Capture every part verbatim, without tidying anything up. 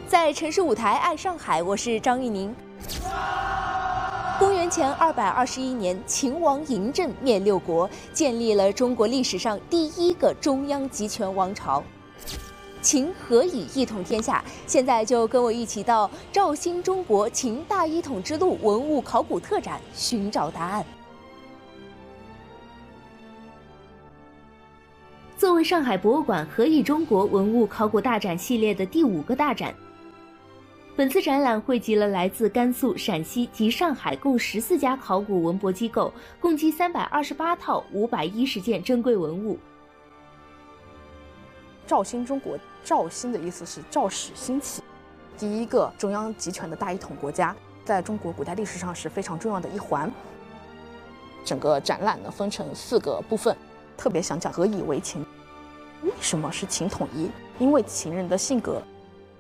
在城市舞台爱上海，我是张玉宁。公元前二百二十一年，秦王嬴政灭六国，建立了中国历史上第一个中央集权王朝。秦何以一统天下？现在就跟我一起到肇兴中国秦大一统之路文物考古特展寻找答案。作为上海博物馆何以中国文物考古大展系列的第五个大展，本次展览汇集了来自甘肃、陕西及上海共十四家考古文博机构，共计三百二十八套五百一十件珍贵文物。 肇兴中国，肇兴的意思是肇始兴起，第一个中央集权的大一统国家，在中国古代历史上是非常重要的一环。整个展览呢分成四个部分，特别想讲何以为秦。为什么是秦统一？因为秦人的性格。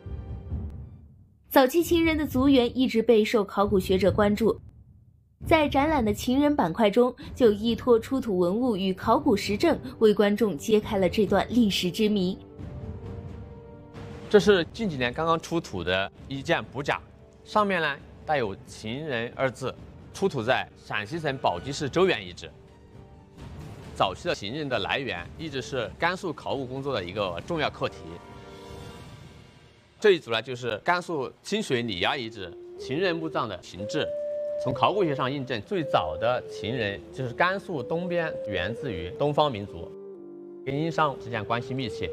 早期秦人的族源一直备受考古学者关注，在展览的秦人板块中，就依托出土文物与考古实证，为观众揭开了这段历史之谜。 这是近几年刚刚出土的一件补甲，上面呢带有“秦人”二字，出土在陕西省宝鸡市周原遗址。早期的秦人的来源一直是甘肃考古工作的一个重要课题。这一组呢，就是甘肃清水李崖遗址秦人墓葬的形制。从考古学上印证，最早的秦人就是甘肃东边源自于东方民族，跟殷商之间关系密切。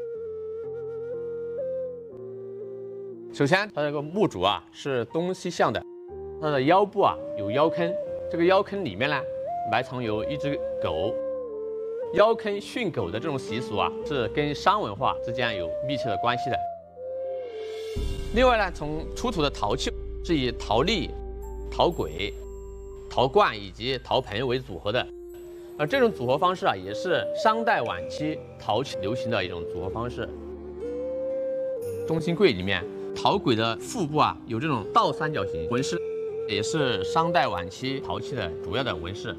首先，它这个墓主啊是东西向的，它的腰部啊有腰坑，这个腰坑里面呢埋藏有一只狗。腰坑训狗的这种习俗啊，是跟商文化之间有密切的关系的。另外呢，从出土的陶器是以陶粒、陶簋、陶罐以及陶盆为组合的，而这种组合方式啊，也是商代晚期陶器流行的一种组合方式。中心柜里面，陶簋的腹部啊有这种倒三角形纹饰，也是商代晚期陶器的主要的纹饰。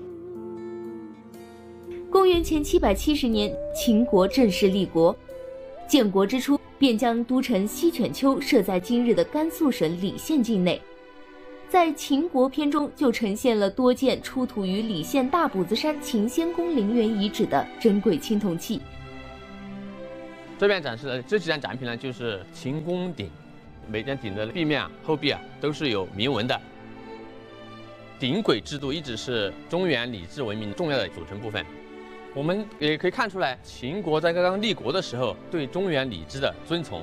公元前七百七十年，秦国正式立国。建国之初，便将都城西犬丘设在今日的甘肃省礼县境内。在秦国篇中，就呈现了多件出土于礼县大补子山秦仙宫陵园遗址的珍贵青铜器。 这边展示的这几件展品呢，就是秦宫鼎，每件鼎的壁面、啊、后壁啊都是有铭文的。鼎簋制度一直是中原礼制文明重要的组成部分。我们也可以看出来，秦国在刚刚立国的时候对中原礼制的遵从。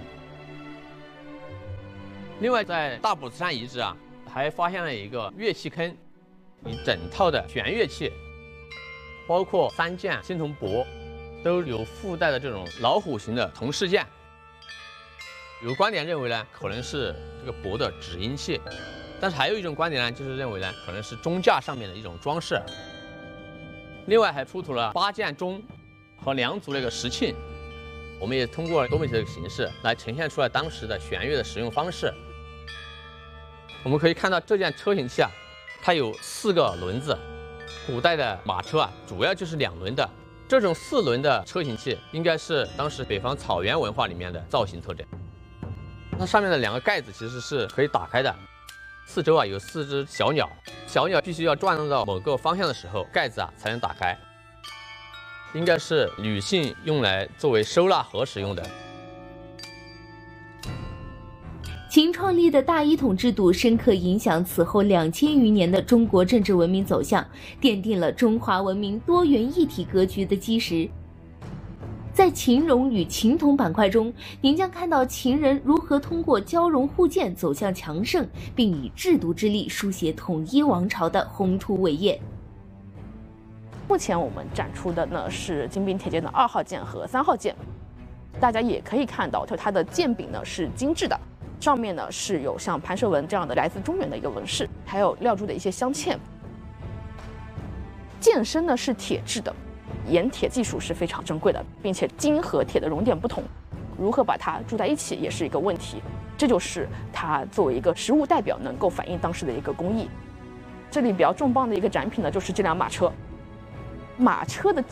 另外，在大补子山遗址啊，还发现了一个乐器坑，一整套的弦乐器，包括三件青铜钵，都有附带的这种老虎形的铜饰件。有观点认为呢，可能是这个钵的指音器，但是还有一种观点呢，就是认为呢，可能是钟架上面的一种装饰。另外还出土了八件钟和两组那个石磬，我们也通过多媒体的形式来呈现出来当时的弦乐的使用方式。我们可以看到这件车形器啊，它有四个轮子，古代的马车啊主要就是两轮的，这种四轮的车形器应该是当时北方草原文化里面的造型特征。它上面的两个盖子其实是可以打开的。四周啊有四只小鸟，小鸟必须要转动到某个方向的时候，盖子啊才能打开。应该是女性用来作为收纳盒使用的。 秦创立的大一统制度深刻影响此后两千余年的中国政治文明走向，奠定了中华文明多元一体格局的基石。在秦戎与秦铜板块中，您将看到秦人如何通过交融互鉴走向强盛，并以制度之力书写统一王朝的宏图伟业。 目前我们展出的呢是金兵铁剑的二号剑和三号剑，大家也可以看到，就它的剑柄呢是精致的，上面呢是有像盘蛇纹这样的来自中原的一个纹饰，还有料铸的一些镶嵌。剑身呢是铁制的。冶铁技术是非常珍贵的，并且金和铁的熔点不同，如何把它铸在一起也是一个问题。这就是它作为一个实物代表能够反映当时的一个工艺。这里比较重磅的一个展品呢，就是这辆马车。马车的